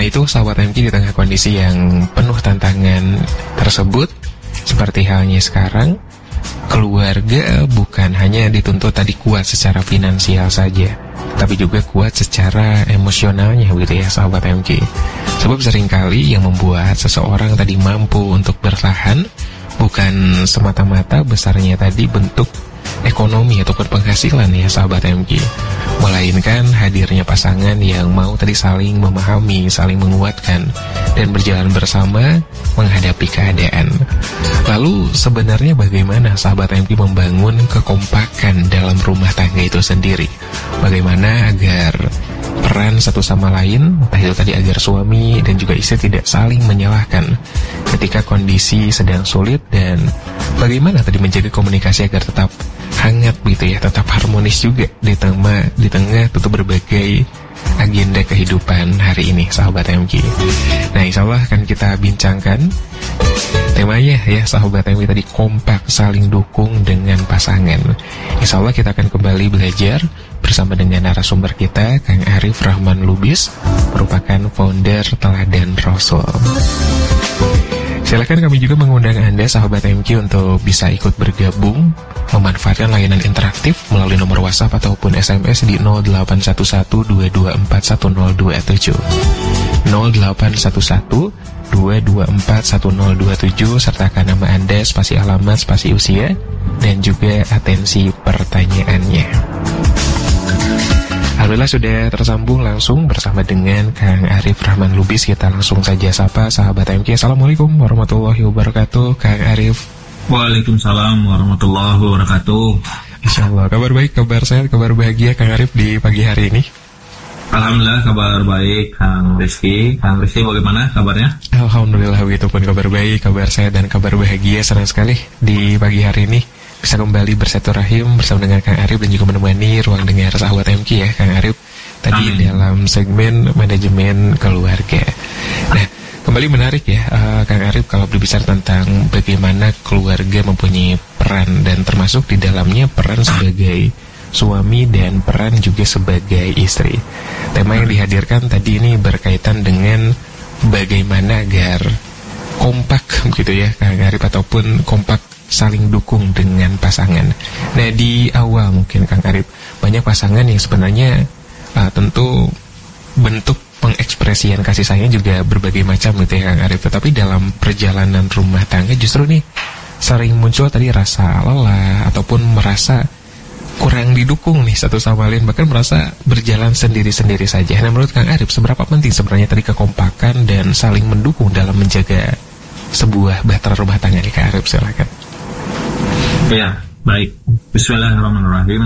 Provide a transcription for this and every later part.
Karena itu sahabat MK, di tengah kondisi yang penuh tantangan tersebut, seperti halnya sekarang, keluarga bukan hanya dituntut tadi kuat secara finansial saja, tapi juga kuat secara emosionalnya, begitu ya sahabat MK. Sebab seringkali yang membuat seseorang tadi mampu untuk bertahan bukan semata-mata besarnya tadi bentuk ekonomi ataupun penghasilan ya sahabat MK, melainkan hadirnya pasangan yang mau tadi saling memahami, saling menguatkan, dan berjalan bersama menghadapi keadaan. Lalu sebenarnya bagaimana sahabat MK membangun kekompakan dalam rumah tangga itu sendiri? Bagaimana agar peran satu sama lain, entah itu tadi agar suami dan juga istri tidak saling menyalahkan ketika kondisi sedang sulit, dan bagaimana tadi menjaga komunikasi agar tetap hangat begitu ya, tetap harmonis juga di tengah tentu berbagai agenda kehidupan hari ini sahabat MK. Nah, insya Allah akan kita bincangkan temanya ya sahabat MK tadi, kompak saling dukung dengan pasangan. Insya Allah kita akan kembali belajar bersama dengan narasumber kita, Kang Arif Rahman Lubis, merupakan founder Teladan Rasul. Silakan kami juga mengundang Anda sahabat MK untuk bisa ikut bergabung, memanfaatkan layanan interaktif melalui nomor WhatsApp ataupun SMS di 0811-224-1027 0811-224-1027, sertakan nama Anda, spasi alamat, spasi usia, dan juga atensi pertanyaannya. Alhamdulillah sudah tersambung langsung bersama dengan Kang Arif Rahman Lubis. Kita langsung saja sapa sahabat MK. Assalamualaikum warahmatullahi wabarakatuh, Kang Arif. Waalaikumsalam warahmatullahi wabarakatuh. Insyaallah kabar baik, kabar sehat, kabar bahagia Kang Arif di pagi hari ini. Alhamdulillah kabar baik Kang Rizky. Kang Rizky bagaimana kabarnya? Alhamdulillah begitu pun, kabar baik, kabar sehat, dan kabar bahagia. Senang sekali di pagi hari ini bisa kembali bersilaturahim bersama dengan Kang Arif dan juga menemani ruang dengar sahabat MK ya Kang Arif tadi. Amin. Dalam segmen manajemen keluarga. Nah, kembali menarik ya Kang Arif kalau berbicara tentang bagaimana keluarga mempunyai peran, dan termasuk di dalamnya peran sebagai suami dan peran juga sebagai istri. Tema yang dihadirkan tadi ini berkaitan dengan bagaimana agar kompak begitu ya Kang Arif, ataupun kompak saling dukung dengan pasangan. Nah, di awal mungkin Kang Arif, banyak pasangan yang sebenarnya tentu bentuk pengekspresian kasih sayang juga berbagai macam gitu ya Kang Arif. Tetapi dalam perjalanan rumah tangga justru nih sering muncul tadi rasa lelah ataupun merasa kurang didukung nih satu sama lain, bahkan merasa berjalan sendiri-sendiri saja. Nah, menurut Kang Arif seberapa penting sebenarnya tadi kekompakan dan saling mendukung dalam menjaga sebuah bahtera rumah tangga nih Kang Arif? Silakan. Ya, baik. Bismillahirrahmanirrahim.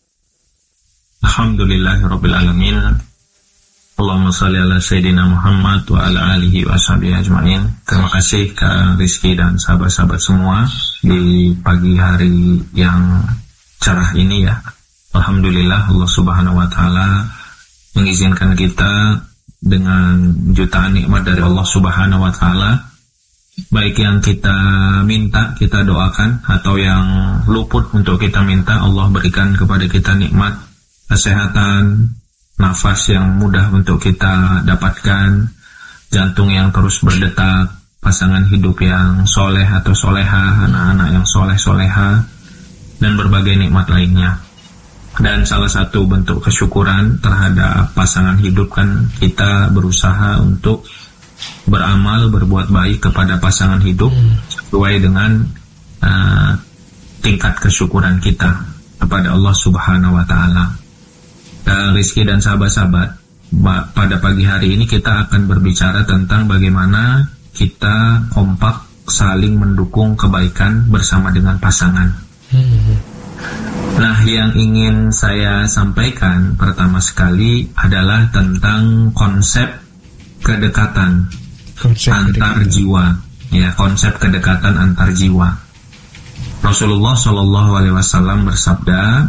Alhamdulillahirrabbilalamin. Allahumma salli ala Sayyidina Muhammad wa ala alihi wa sahbihi ajma'in. Terima kasih Kak Rizky dan sahabat-sahabat semua di pagi hari yang cerah ini ya. Alhamdulillah Allah subhanahu wa ta'ala mengizinkan kita dengan jutaan nikmat dari Allah subhanahu wa ta'ala, baik yang kita minta, kita doakan, atau yang luput untuk kita minta, Allah berikan kepada kita nikmat kesehatan, nafas yang mudah untuk kita dapatkan, jantung yang terus berdetak, pasangan hidup yang soleh atau soleha, anak-anak yang soleh-soleha, dan berbagai nikmat lainnya. Dan salah satu bentuk kesyukuran terhadap pasangan hidup kan kita berusaha untuk beramal, berbuat baik kepada pasangan hidup sesuai dengan tingkat kesyukuran kita kepada Allah Subhanahu wa ta'ala. Rizky dan sahabat-sahabat, pada pagi hari ini kita akan berbicara tentang bagaimana kita kompak saling mendukung kebaikan bersama dengan pasangan. Nah, yang ingin saya sampaikan pertama sekali adalah tentang konsep kedekatan antar jiwa, ya, konsep kedekatan antar jiwa. Rasulullah Shallallahu Alaihi Wasallam bersabda,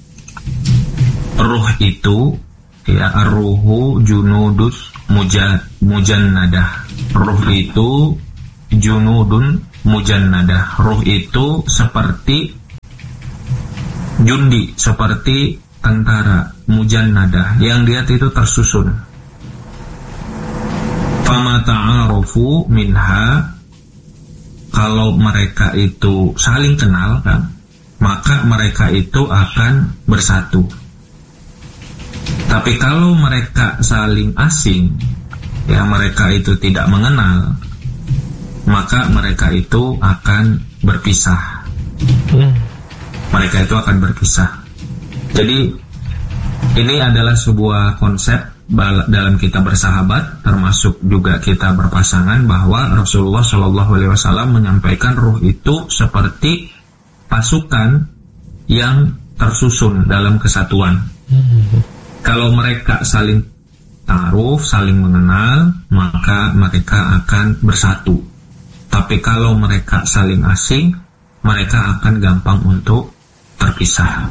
ruh itu, ya, ar-ruhu junudus mujannadah. Ruh itu junudun mujannadah. Ruh itu seperti jundi, seperti tentara mujannadah yang dia itu tersusun. Fama ta'arufu minha, kalau mereka itu saling kenal kan, maka mereka itu akan bersatu. Tapi kalau mereka saling asing, ya mereka itu tidak mengenal, maka mereka itu akan berpisah. Mereka itu akan berpisah. Jadi ini adalah sebuah konsep dalam kita bersahabat, termasuk juga kita berpasangan, bahwa Rasulullah SAW menyampaikan ruh itu seperti pasukan yang tersusun dalam kesatuan. Kalau mereka saling ta'aruf, saling mengenal, maka mereka akan bersatu. Tapi kalau mereka saling asing, mereka akan gampang untuk terpisah.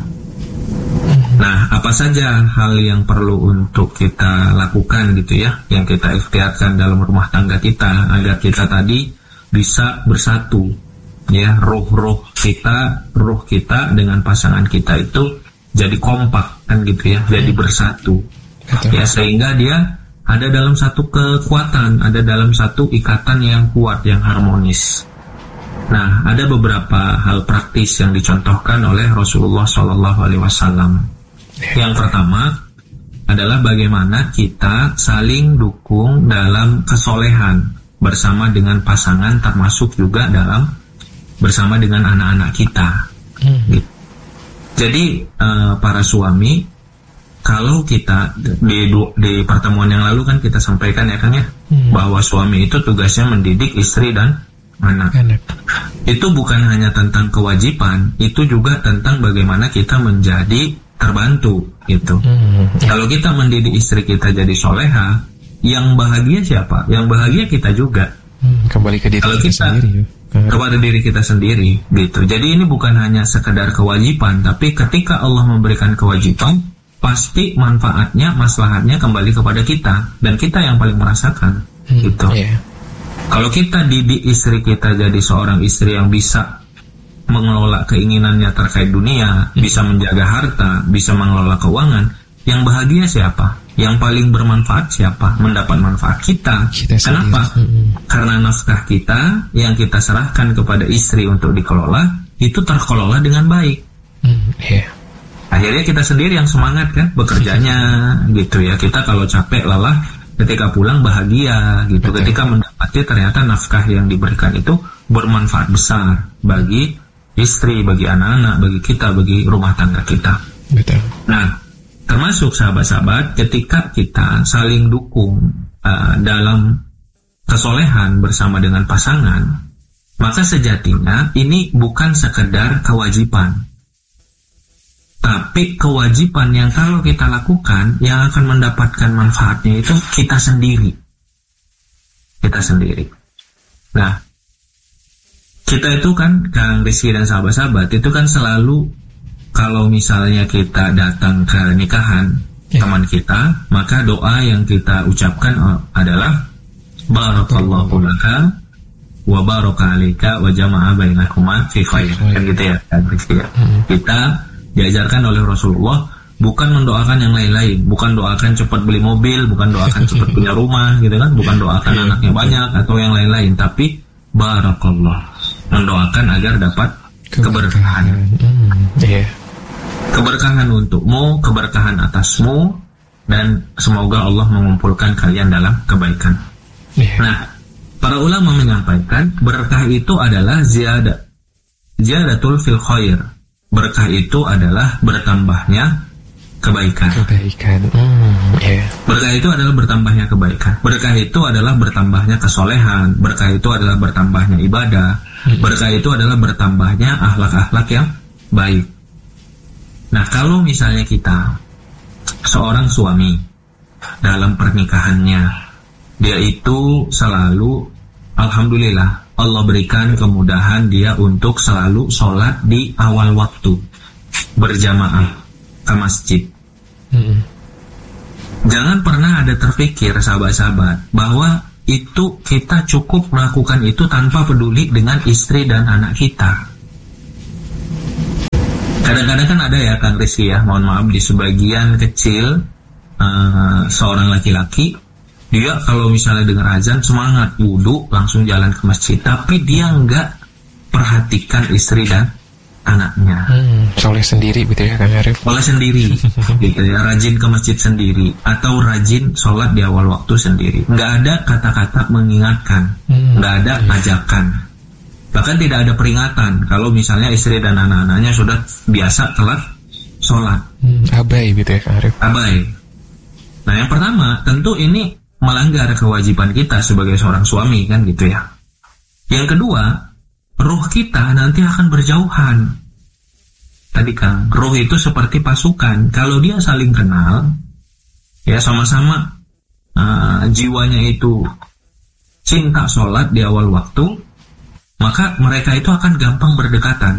Nah, apa saja hal yang perlu untuk kita lakukan gitu ya, yang kita ikhtiarkan dalam rumah tangga kita, agar kita tadi bisa bersatu, ya, ruh kita dengan pasangan kita itu jadi kompak kan gitu ya, jadi bersatu. Ya, sehingga dia ada dalam satu kekuatan, ada dalam satu ikatan yang kuat, yang harmonis. Nah, ada beberapa hal praktis yang dicontohkan oleh Rasulullah SAW. Yang pertama adalah bagaimana kita saling dukung dalam kesolehan bersama dengan pasangan, termasuk juga bersama dengan anak-anak kita. Gitu. Jadi para suami, kalau kita di pertemuan yang lalu kan kita sampaikan ya Kang ya, bahwa suami itu tugasnya mendidik istri dan anak. Itu bukan hanya tentang kewajiban, itu juga tentang bagaimana kita menjadi terbantu gitu. Kalau kita mendidik istri kita jadi soleha, yang bahagia siapa? Yang bahagia kita juga. Kembali ke diri kita sendiri. Kepada diri kita sendiri gitu. Jadi ini bukan hanya sekedar kewajiban, tapi ketika Allah memberikan kewajiban, pasti manfaatnya, maslahatnya kembali kepada kita, dan kita yang paling merasakan gitu. Kalau kita didik istri kita jadi seorang istri yang bisa mengelola keinginannya terkait dunia, bisa menjaga harta, bisa mengelola keuangan, yang bahagia siapa? Yang paling bermanfaat siapa? Mendapat manfaat kita. Kenapa? Karena nafkah kita yang kita serahkan kepada istri untuk dikelola, itu terkelola dengan baik. Akhirnya kita sendiri yang semangat kan bekerjanya gitu ya. Kita kalau capek lelah, ketika pulang bahagia gitu. Ketika mendapati ternyata nafkah yang diberikan itu bermanfaat besar bagi istri, bagi anak-anak, bagi kita, bagi rumah tangga kita. Nah, termasuk sahabat-sahabat, ketika kita saling dukung dalam kesolehan bersama dengan pasangan, maka sejatinya ini bukan sekedar kewajiban, tapi kewajiban yang kalau kita lakukan, yang akan mendapatkan manfaatnya itu kita sendiri. Kita sendiri. Nah, kita itu kan, Kang Rizky dan sahabat-sahabat, itu kan selalu kalau misalnya kita datang ke nikahan teman kita, maka doa yang kita ucapkan adalah barakallahu laka wa baraka alaika wa jama'a bainakuma fi khair. Kan gitu ya, kan gitu ya. Kita diajarkan oleh Rasulullah bukan mendoakan yang lain-lain, bukan doakan cepat beli mobil, bukan doakan cepat punya rumah gitu kan, bukan doakan anaknya banyak atau yang lain-lain, tapi barakallah, mendoakan agar dapat keberkahan. Keberkahan untukmu, keberkahan atasmu, dan semoga Allah mengumpulkan kalian dalam kebaikan. Nah, para ulama menyampaikan berkah itu adalah ziyadatul fil khair. Berkah itu adalah bertambahnya kebaikan. Berkah itu adalah bertambahnya kebaikan. Berkah itu adalah bertambahnya kesolehan. Berkah itu adalah bertambahnya ibadah. Berkah itu adalah bertambahnya akhlak-akhlak yang baik. Nah, kalau misalnya kita seorang suami dalam pernikahannya, dia itu selalu, alhamdulillah, Allah berikan kemudahan dia untuk selalu sholat di awal waktu, berjamaah ke masjid. Jangan pernah ada terpikir, sahabat-sahabat, bahwa itu kita cukup melakukan itu tanpa peduli dengan istri dan anak kita. Kadang-kadang kan ada ya Kang Rizky ya, mohon maaf, di sebagian kecil seorang laki-laki Dia kalau misalnya dengar azan semangat, wudhu, langsung jalan ke masjid. Tapi dia nggak perhatikan istri dan anaknya. Soleh sendiri gitu ya Kang Arif. Soleh sendiri, gitu ya. Rajin ke masjid sendiri, atau rajin sholat di awal waktu sendiri. Nggak ada kata-kata mengingatkan, nggak ada ajakan. Bahkan tidak ada peringatan kalau misalnya istri dan anak-anaknya sudah biasa telat sholat. Abai gitu ya Kang Arif. Abai. Nah, yang pertama tentu ini melanggar kewajiban kita sebagai seorang suami, kan gitu ya. Yang kedua, ruh kita nanti akan berjauhan. Tadi kan, ruh itu seperti pasukan. Kalau dia saling kenal, ya sama-sama jiwanya itu cinta sholat di awal waktu, maka mereka itu akan gampang berdekatan.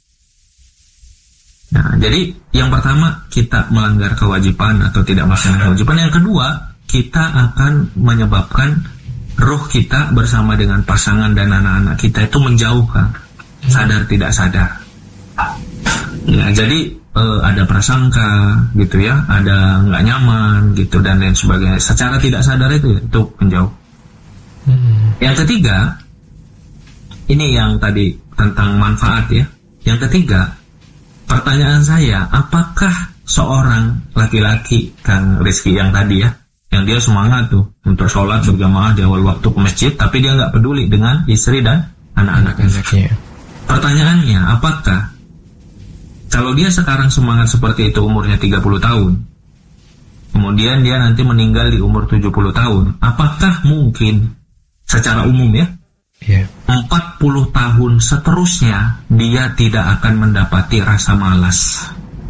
Nah, jadi yang pertama kita melanggar kewajiban atau tidak melaksanakan kewajiban. Yang kedua, kita akan menyebabkan ruh kita bersama dengan pasangan dan anak-anak kita itu menjauh, kan? Sadar tidak sadar. Ya, jadi ada prasangka gitu ya, ada nggak nyaman gitu dan lain sebagainya. Secara tidak sadar itu menjauh. Yang ketiga, ini yang tadi tentang manfaat ya. Yang ketiga, pertanyaan saya, apakah seorang laki-laki Kang Rizky yang tadi ya, yang dia semangat tuh untuk sholat berjamaah di awal waktu ke masjid, tapi dia nggak peduli dengan istri dan anak-anaknya. Pertanyaannya, apakah kalau dia sekarang semangat seperti itu umurnya 30 tahun, kemudian dia nanti meninggal di umur 70 tahun, apakah mungkin secara umum ya, 40 tahun seterusnya dia tidak akan mendapati rasa malas?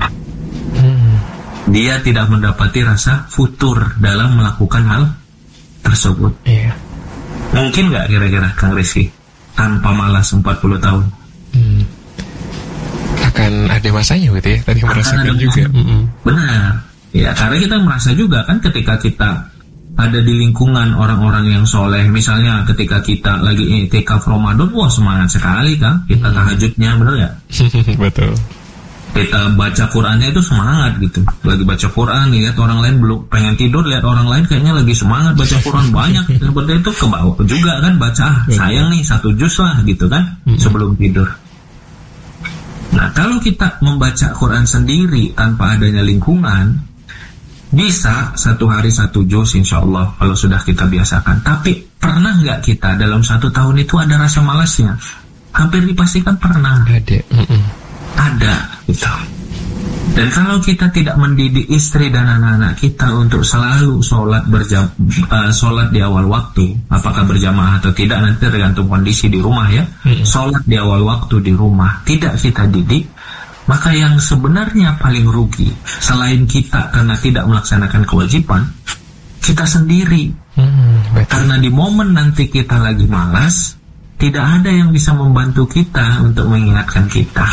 Dia tidak mendapati rasa futur dalam melakukan hal tersebut. Mungkin nggak kira-kira Kang Rizky tanpa malas 40 tahun? Akan ada masanya gitu ya, tadi merasakan juga. Benar. Ya, karena kita merasa juga kan ketika kita ada di lingkungan orang-orang yang soleh, misalnya ketika kita lagi i'tikaf Ramadan, wah semangat sekali kan, kita tahajudnya, benar ya? Betul. Kita baca Qurannya itu semangat gitu. Lagi baca Quran, lihat orang lain belum pengen tidur, lihat orang lain kayaknya lagi semangat baca Quran banyak. Seperti itu ke bawah juga kan, baca sayang nih 1 juz lah gitu kan sebelum tidur. Nah, kalau kita membaca Quran sendiri tanpa adanya lingkungan, bisa 1 hari 1 juz insya Allah kalau sudah kita biasakan. Tapi pernah nggak kita dalam 1 tahun itu ada rasa malasnya? Hampir dipastikan pernah. Ada gitu. Dan kalau kita tidak mendidik istri dan anak-anak kita untuk selalu sholat di awal waktu, apakah berjamaah atau tidak nanti tergantung kondisi di rumah ya. Sholat di awal waktu di rumah tidak kita didik, maka yang sebenarnya paling rugi selain kita karena tidak melaksanakan kewajiban, kita sendiri. Karena di momen nanti kita lagi malas, tidak ada yang bisa membantu kita untuk mengingatkan kita.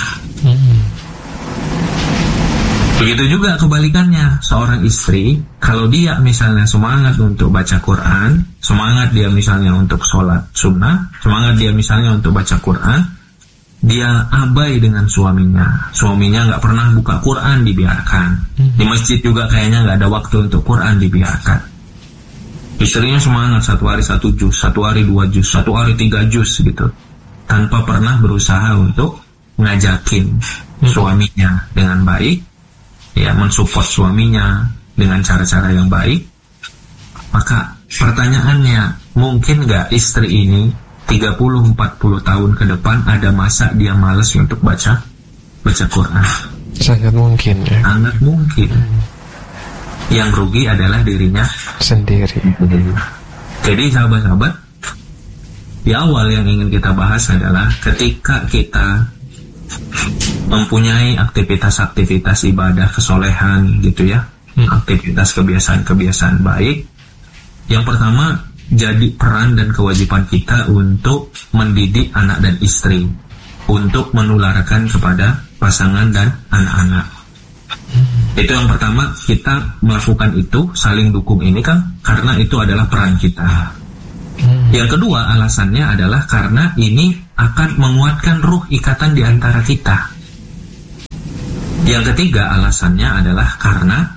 Begitu juga kebalikannya, seorang istri kalau dia misalnya semangat untuk baca Quran, semangat dia misalnya untuk sholat sunnah, semangat dia misalnya untuk baca Quran, dia abai dengan suaminya nggak pernah buka Quran, dibiarkan. Di masjid juga kayaknya nggak ada waktu untuk Quran, dibiarkan. Istrinya semangat 1 hari 1 juz, 1 hari 2 juz, 1 hari 3 juz gitu, tanpa pernah berusaha untuk ngajakin suaminya dengan baik, ya, mensupport suaminya dengan cara-cara yang baik. Maka pertanyaannya, mungkin nggak istri ini 30-40 tahun ke depan ada masa dia malas untuk baca Quran? Sangat mungkin ya. Sangat mungkin. Yang rugi adalah dirinya sendiri. Jadi sahabat-sahabat, di awal yang ingin kita bahas adalah ketika kita mempunyai aktivitas-aktivitas ibadah kesolehan gitu ya, aktivitas kebiasaan-kebiasaan baik, yang pertama jadi peran dan kewajiban kita untuk mendidik anak dan istri, untuk menularkan kepada pasangan dan anak-anak. Itu yang pertama, kita melakukan itu, saling dukung ini kan, karena itu adalah peran kita. Yang kedua alasannya adalah karena ini akan menguatkan ruh ikatan di antara kita. Yang ketiga alasannya adalah karena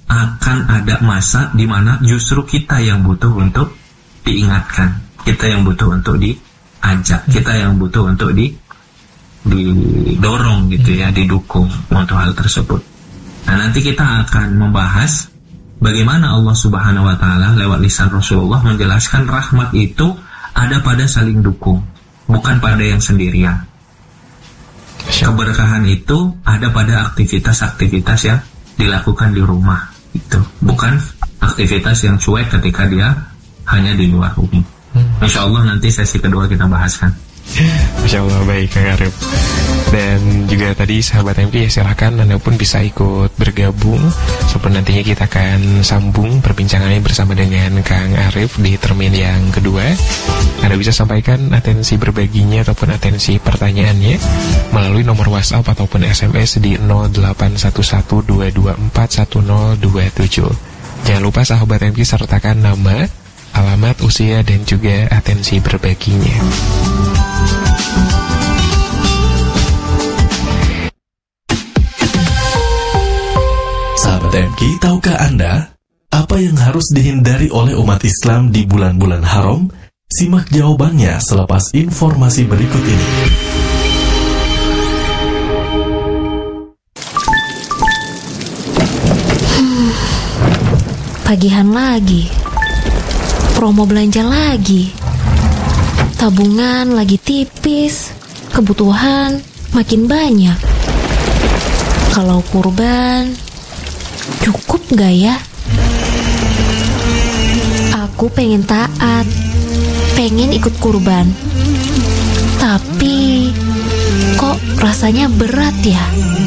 akan ada masa di mana justru kita yang butuh untuk diingatkan, kita yang butuh untuk diajak, kita yang butuh untuk didorong gitu ya, didukung untuk hal tersebut. Nah, nanti kita akan membahas bagaimana Allah Subhanahu wa Ta'ala lewat lisan Rasulullah menjelaskan rahmat itu ada pada saling dukung, bukan pada yang sendirian. Keberkahan itu ada pada aktivitas-aktivitas yang dilakukan di rumah, itu bukan aktivitas yang cuek ketika dia hanya di luar rumah. Insya Allah nanti sesi kedua kita bahaskan. Masya Allah, baik Kang Arif. Dan juga tadi sahabat MP ya, silahkan Anda pun bisa ikut bergabung. Sebelum nantinya kita akan sambung perbincangannya bersama dengan Kang Arif di termin yang kedua. Anda bisa sampaikan atensi berbaginya ataupun atensi pertanyaannya melalui nomor WhatsApp ataupun SMS di 081122410027. Jangan lupa sahabat MP sertakan nama, alamat, usia, dan juga atensi berbaginya. Sahabat MK, tahukah Anda apa yang harus dihindari oleh umat Islam di bulan-bulan haram? Simak jawabannya selepas informasi berikut ini. Pagihan lagi, promo belanja lagi, tabungan lagi tipis, kebutuhan makin banyak. Kalau kurban, cukup gak ya? Aku pengen taat, pengen ikut kurban, tapi kok rasanya berat ya?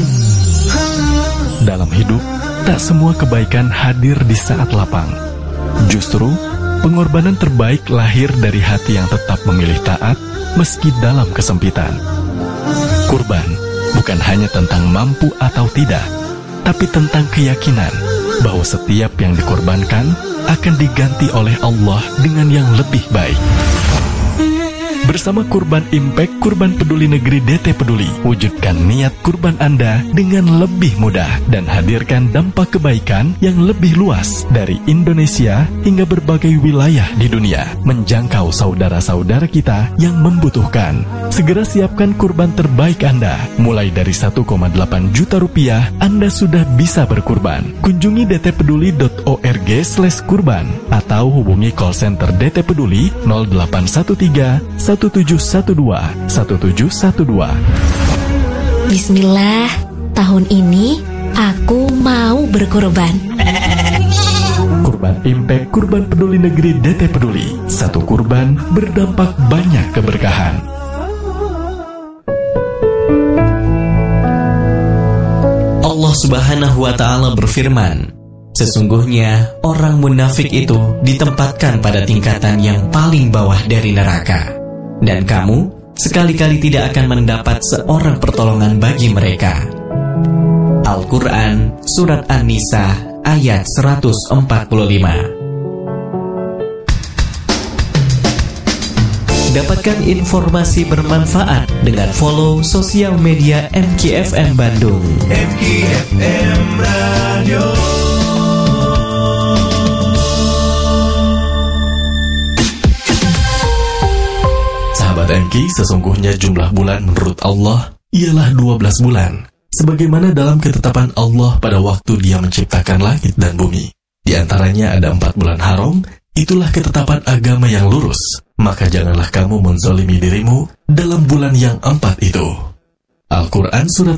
Dalam hidup, tak semua kebaikan hadir di saat lapang. Justru, pengorbanan terbaik lahir dari hati yang tetap memilih taat meski dalam kesempitan. Kurban bukan hanya tentang mampu atau tidak, tapi tentang keyakinan bahwa setiap yang dikorbankan akan diganti oleh Allah dengan yang lebih baik. Bersama Kurban Impact, Kurban Peduli Negeri DT Peduli, wujudkan niat kurban Anda dengan lebih mudah dan hadirkan dampak kebaikan yang lebih luas dari Indonesia hingga berbagai wilayah di dunia, menjangkau saudara-saudara kita yang membutuhkan. Segera siapkan kurban terbaik Anda. Mulai dari 1,8 juta rupiah, Anda sudah bisa berkurban. Kunjungi dtpeduli.org/kurban atau hubungi call center DT Peduli 0813 1712. Bismillah, tahun ini aku mau berkurban. Kurban Impact, Kurban Peduli Negeri DT Peduli. Satu kurban berdampak banyak keberkahan. Allah Subhanahu wa Ta'ala berfirman, sesungguhnya orang munafik itu ditempatkan pada tingkatan yang paling bawah dari neraka, dan kamu sekali-kali tidak akan mendapat seorang pertolongan bagi mereka. Al-Quran Surat An-Nisa ayat 145. Dapatkan informasi bermanfaat dengan follow sosial media MKFM Bandung. MKFM Radio. Sahabat MK, sesungguhnya jumlah bulan menurut Allah ialah 12 bulan. Sebagaimana dalam ketetapan Allah pada waktu Dia menciptakan langit dan bumi. Di antaranya ada 4 bulan haram, itulah ketetapan agama yang lurus. Maka janganlah kamu menzalimi dirimu dalam bulan yang 4 itu. Al-Quran Surat